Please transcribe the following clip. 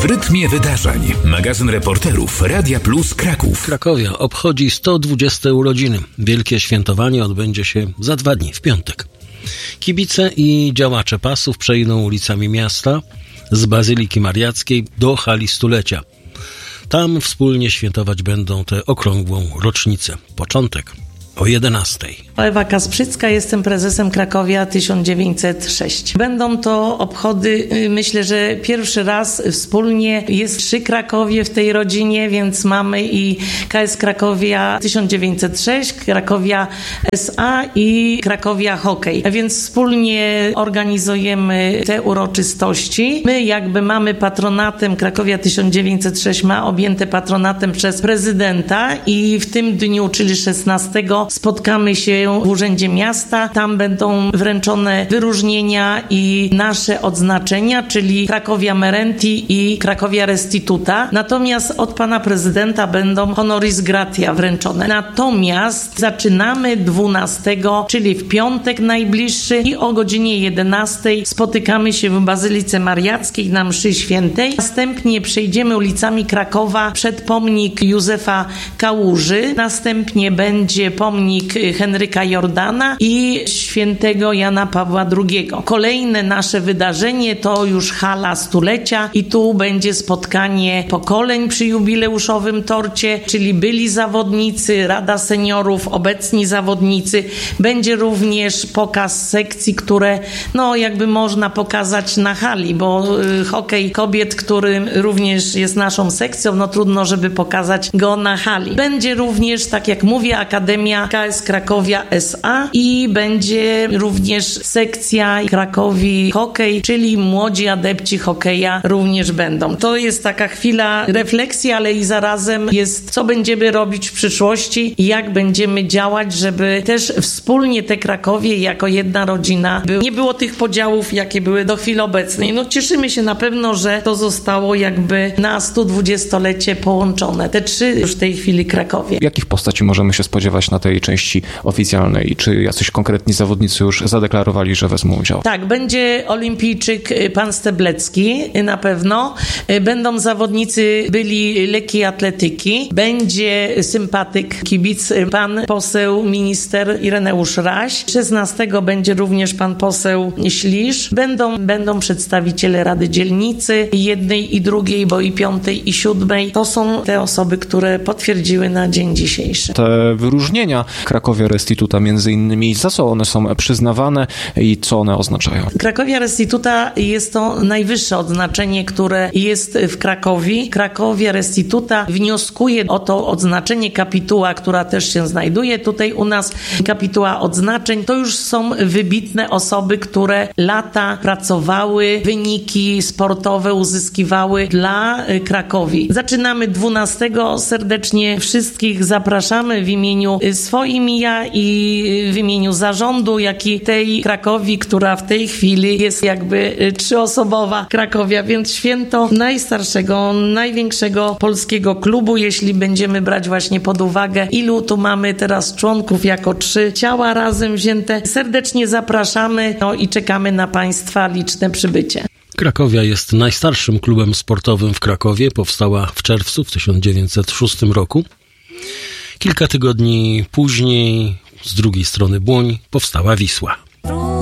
rytmie wydarzeń. Magazyn reporterów Radia Plus Kraków. Krakowia obchodzi 120 urodziny. Wielkie świętowanie odbędzie się za 2 dni, w piątek. Kibice i działacze pasów przejdą ulicami miasta z Bazyliki Mariackiej do hali stulecia. Tam wspólnie świętować będą tę okrągłą rocznicę. Początek o 11:00. Ewa Kasprzycka, jestem prezesem Krakowia 1906. Będą to obchody, myślę, że pierwszy raz wspólnie. Jest 3 Krakowie w tej rodzinie, więc mamy i KS Krakowia 1906, Krakowia SA i Krakowia Hokej. Więc wspólnie organizujemy te uroczystości. My jakby mamy patronatem, Krakowia 1906 ma objęte patronatem przez prezydenta i w tym dniu, czyli 16, spotkamy się w Urzędzie Miasta. Tam będą wręczone wyróżnienia i nasze odznaczenia, czyli Krakowia Merenti i Krakowia Restituta. Natomiast od pana prezydenta będą honoris gratia wręczone. Natomiast zaczynamy 12, czyli w piątek najbliższy i o godzinie 11 spotykamy się w Bazylice Mariackiej na mszy świętej. Następnie przejdziemy ulicami Krakowa przed pomnik Józefa Kałuży. Następnie będzie pomnik Henryka Jordana i świętego Jana Pawła II. Kolejne nasze wydarzenie to już hala stulecia i tu będzie spotkanie pokoleń przy jubileuszowym torcie, czyli byli zawodnicy, Rada Seniorów, obecni zawodnicy. Będzie również pokaz sekcji, które jakby można pokazać na hali, bo hokej kobiet, który również jest naszą sekcją, trudno, żeby pokazać go na hali. Będzie również, tak jak mówię, Akademia KS Krakowia SA i będzie również sekcja Krakowi Hokej, czyli młodzi adepci hokeja również będą. To jest taka chwila refleksji, ale i zarazem jest, co będziemy robić w przyszłości i jak będziemy działać, żeby też wspólnie te Krakowie jako jedna rodzina nie było tych podziałów, jakie były do chwili obecnej. Cieszymy się na pewno, że to zostało jakby na 120-lecie połączone. Te 3 już w tej chwili Krakowie. Jakich postaci możemy się spodziewać na tej części oficjalnej? Czy jacyś konkretni zawodnicy już zadeklarowali, że wezmą udział? Tak, będzie olimpijczyk pan Steblecki na pewno. Będą zawodnicy byli lekkiej atletyki. Będzie sympatyk, kibic, pan poseł, minister Ireneusz Raś. 16 będzie również pan poseł Ślisz. Będą przedstawiciele Rady Dzielnicy, 1 i 2, bo i 5 i 7. To są te osoby, które potwierdziły na dzień dzisiejszy. Te wyróżnienia Krakowia Restituta między innymi, za co one są przyznawane i co one oznaczają? Krakowia Restituta jest to najwyższe odznaczenie, które jest w Krakowi. Krakowia Restituta wnioskuje o to odznaczenie, kapituła, która też się znajduje tutaj u nas. Kapituła odznaczeń to już są wybitne osoby, które lata pracowały, wyniki sportowe uzyskiwały dla Krakowi. Zaczynamy 12. Serdecznie wszystkich zapraszamy w imieniu swoim ja i w imieniu zarządu, jak i tej Krakowi, która w tej chwili jest jakby 3-osobowa Krakowia, więc święto najstarszego, największego polskiego klubu, jeśli będziemy brać właśnie pod uwagę, ilu tu mamy teraz członków jako 3 ciała razem wzięte. Serdecznie zapraszamy i czekamy na Państwa liczne przybycie. Krakowia jest najstarszym klubem sportowym w Krakowie. Powstała w czerwcu w 1906 roku. Kilka tygodni później z drugiej strony Błoń powstała Wisła.